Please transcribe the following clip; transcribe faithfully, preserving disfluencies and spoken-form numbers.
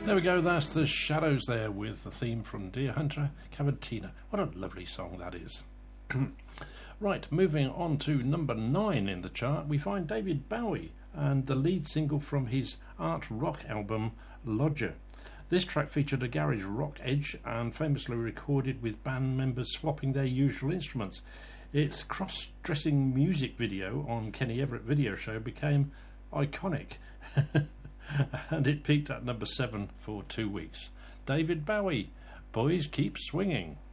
There we go, that's the Shadows there with the theme from Deer Hunter Cavatina. What a lovely song that is. Right, moving on to number nine in the chart, we find David Bowie and the lead single from his art rock album Lodger. This track featured a garage rock edge and famously recorded with band members swapping their usual instruments. Its cross-dressing music video on Kenny Everett Video Show became iconic. And it peaked at number seven for two weeks. David Bowie, Boys Keep Swinging.